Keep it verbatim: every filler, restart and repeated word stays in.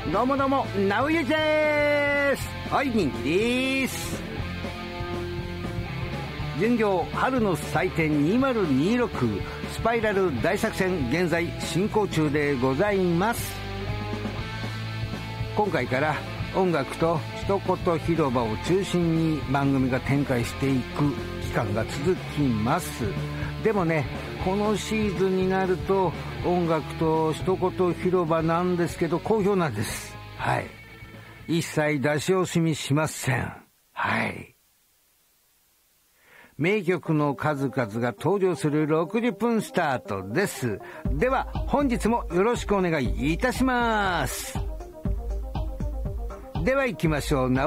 どうもどうも、なおゆきです。はい、元気です。巡業春の祭典にせんにじゅうろくスパイラル大作戦、現在進行中でございます。今回から音楽と一言広場を中心に番組が展開していく期間が続きます。でもね、このシーズンになると音楽と一言広場なんですけど好評なんです。はい、一切出し惜しみしません。はい、名曲の数々が登場するろくじゅっぷんスタートです。では本日もよろしくお願いいたします。では行きましょう。